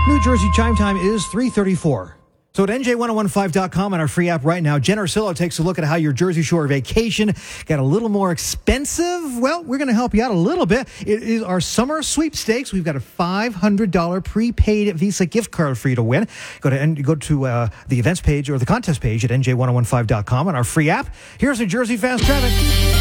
New Jersey chime time is 3:34. So at NJ1015.com and our free app right now, Jen Ursillo takes a look at how your Jersey Shore vacation got a little more expensive. Well, we're going to help you out a little bit. It is our summer sweepstakes. We've got a $500 prepaid Visa gift card for you to win. Go to the events page or the contest page at NJ1015.com and our free app. Here's New Jersey Fast Traffic.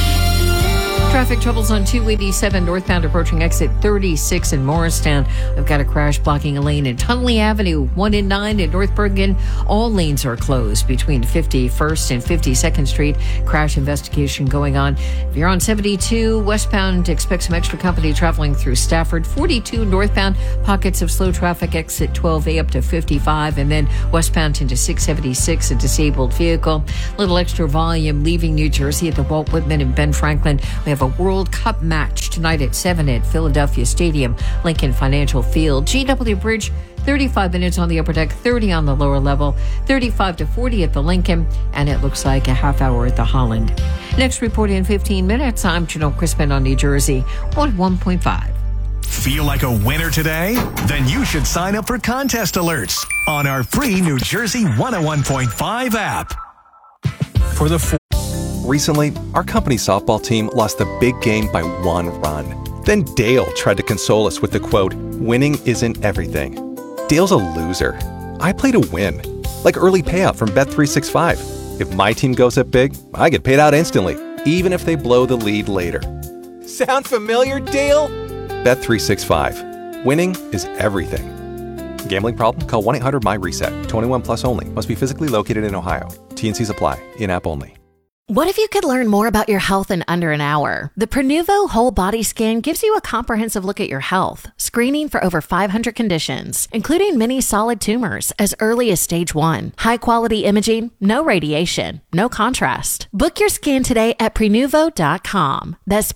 Traffic troubles on 287 northbound approaching exit 36 in Morristown. I've got a crash blocking a lane in Tunley Avenue, 1 and 9 in North Bergen. All lanes are closed between 51st and 52nd Street. Crash investigation going on. If you're on 72 westbound, expect some extra company traveling through Stafford. 42 northbound, pockets of slow traffic, exit 12A up to 55, and then westbound into 676, a disabled vehicle. Little extra volume leaving New Jersey at the Walt Whitman and Ben Franklin. We have a World Cup match tonight at 7 at Philadelphia Stadium, Lincoln Financial Field. GW Bridge, 35 minutes on the upper deck, 30 on the lower level, 35 to 40 at the Lincoln, and it looks like a half hour at the Holland. Next report in 15 minutes. I'm Janelle Crispin on New Jersey 101.5. Feel like a winner today? Then you should sign up for contest alerts on our free New Jersey 101.5 app. For the Recently, our company softball team lost the big game by 1 run. Then Dale tried to console us with the quote, "Winning isn't everything." Dale's a loser. I play to win, like early payout from Bet365. If my team goes up big, I get paid out instantly, even if they blow the lead later. Sound familiar, Dale? Bet365. Winning is everything. Gambling problem? Call 1-800-MY-RESET. 21 plus only. Must be physically located in Ohio. T&Cs apply. In-app only. What if you could learn more about your health in under an hour? The Prenuvo Whole Body Scan gives you a comprehensive look at your health, screening for over 500 conditions, including many solid tumors as early as stage 1. High-quality imaging, no radiation, no contrast. Book your scan today at Prenuvo.com. That's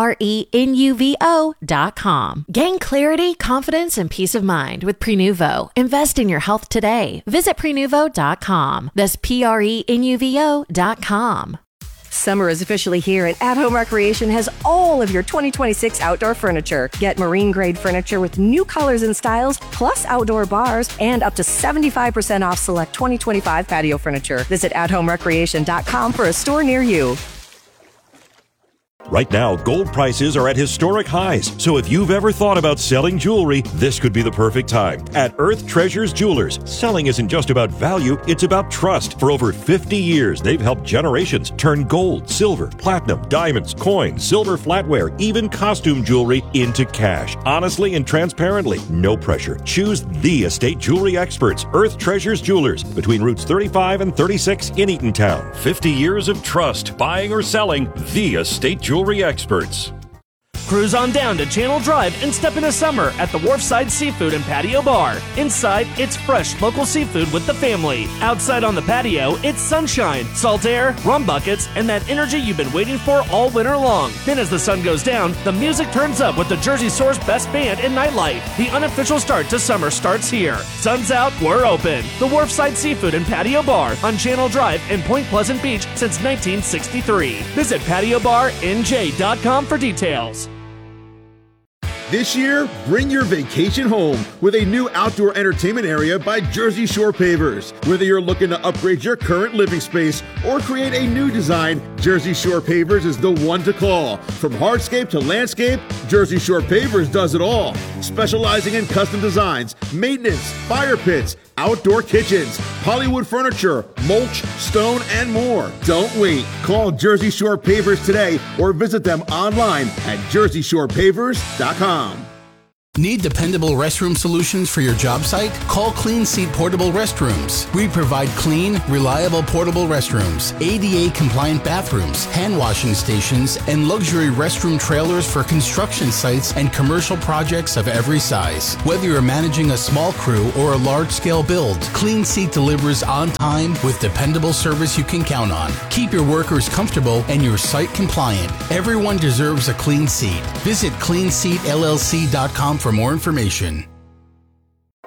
Prenuvo.com. Gain clarity, confidence, and peace of mind with Prenuvo. Invest in your health today. Visit Prenuvo.com. That's Prenuvo.com. Summer is officially here, and At Home Recreation has all of your 2026 outdoor furniture. Get marine-grade furniture with new colors and styles, plus outdoor bars, and up to 75% off select 2025 patio furniture. Visit AtHomeRecreation.com for a store near you. Right now, gold prices are at historic highs, so if you've ever thought about selling jewelry, this could be the perfect time. At Earth Treasures Jewelers, selling isn't just about value, it's about trust. For over 50 years, they've helped generations turn gold, silver, platinum, diamonds, coins, silver flatware, even costume jewelry into cash. Honestly and transparently, no pressure. Choose the estate jewelry experts, Earth Treasures Jewelers, between routes 35 and 36 in Eatontown. 50 years of trust, buying or selling, the estate jewelry experts. Cruise on down to Channel Drive and step into summer at the Wharfside Seafood and Patio Bar. Inside, it's fresh local seafood with the family. Outside on the patio, it's sunshine, salt air, rum buckets, and that energy you've been waiting for all winter long. Then as the sun goes down, the music turns up with the Jersey Shore's best band and nightlife. The unofficial start to summer starts here. Sun's out, we're open. The Wharfside Seafood and Patio Bar on Channel Drive in Point Pleasant Beach since 1963. Visit patiobarnj.com for details. This year, bring your vacation home with a new outdoor entertainment area by Jersey Shore Pavers. Whether you're looking to upgrade your current living space or create a new design, Jersey Shore Pavers is the one to call. From hardscape to landscape, Jersey Shore Pavers does it all. Specializing in custom designs, maintenance, fire pits, outdoor kitchens, Hollywood furniture, mulch, stone, and more. Don't wait. Call Jersey Shore Pavers today or visit them online at JerseyShorePavers.com. Need dependable restroom solutions for your job site? Call Clean Seat Portable Restrooms. We provide clean, reliable portable restrooms, ADA-compliant bathrooms, hand washing stations, and luxury restroom trailers for construction sites and commercial projects of every size. Whether you're managing a small crew or a large-scale build, Clean Seat delivers on time with dependable service you can count on. Keep your workers comfortable and your site compliant. Everyone deserves a clean seat. Visit CleanSeatLLC.com for more information.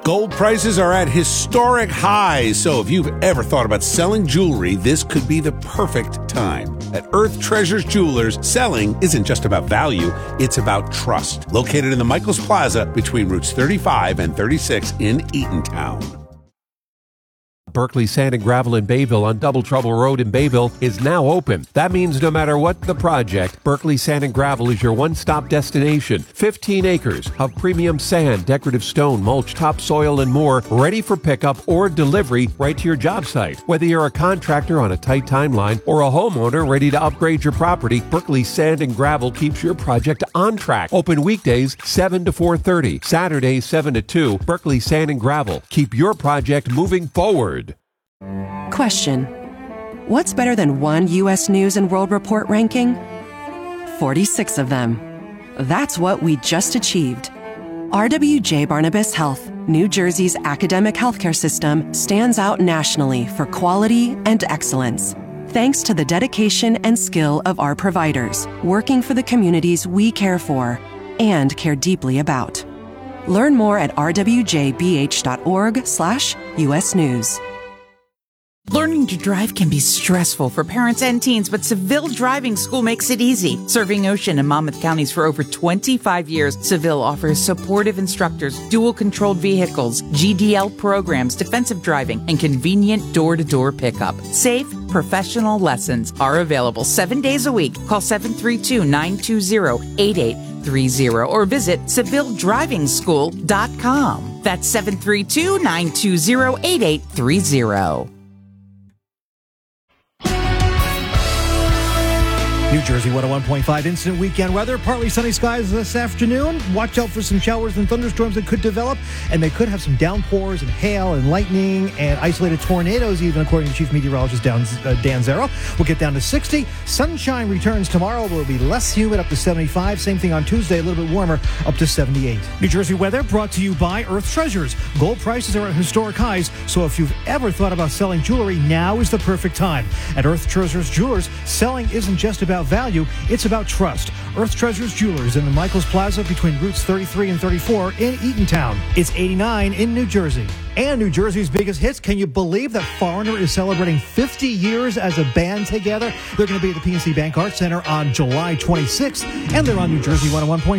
Gold prices are at historic highs, so if you've ever thought about selling jewelry, this could be the perfect time. At Earth Treasures Jewelers, selling isn't just about value, it's about trust. Located in the Michaels Plaza between routes 35 and 36 in Eatontown. Berkeley Sand and Gravel in Bayville on Double Trouble Road in Bayville is now open. That means no matter what the project, Berkeley Sand and Gravel is your one-stop destination. 15 acres of premium sand, decorative stone, mulch, topsoil, and more, ready for pickup or delivery right to your job site. Whether you're a contractor on a tight timeline or a homeowner ready to upgrade your property, Berkeley Sand and Gravel keeps your project on track. Open weekdays 7 to 4:30, Saturdays 7 to 2. Berkeley Sand and Gravel. Keep your project moving forward. Question: what's better than one U.S. News and World Report ranking? 46 of them. That's what we just achieved. RWJ Barnabas Health, New Jersey's academic healthcare system, stands out nationally for quality and excellence. Thanks to the dedication and skill of our providers, working for the communities we care for and care deeply about. Learn more at rwjbh.org/US News. Learning to drive can be stressful for parents and teens, but Seville Driving School makes it easy. Serving Ocean and Monmouth counties for over 25 years, Seville offers supportive instructors, dual-controlled vehicles, GDL programs, defensive driving, and convenient door-to-door pickup. Safe, professional lessons are available 7 days a week. Call 732-920-8830 or visit SevilleDrivingSchool.com. That's 732-920-8830. New Jersey 101.5 instant weekend weather. Partly sunny skies this afternoon. Watch out for some showers and thunderstorms that could develop, and they could have some downpours and hail and lightning and isolated tornadoes, even according to Chief Meteorologist Dan Zero. We'll get down to 60. Sunshine returns tomorrow, but it'll be less humid, up to 75. Same thing on Tuesday, a little bit warmer, up to 78. New Jersey weather brought to you by Earth Treasures. Gold prices are at historic highs, so if you've ever thought about selling jewelry, now is the perfect time. At Earth Treasures Jewelers, selling isn't just about value, it's about trust. Earth Treasures Jewelers in the Michaels Plaza between routes 33 and 34 in Eatontown. It's 89 in New Jersey. And New Jersey's biggest hits. Can you believe that Foreigner is celebrating 50 years as a band together? They're going to be at the PNC Bank Arts Center on July 26th, and they're on New Jersey 101.5.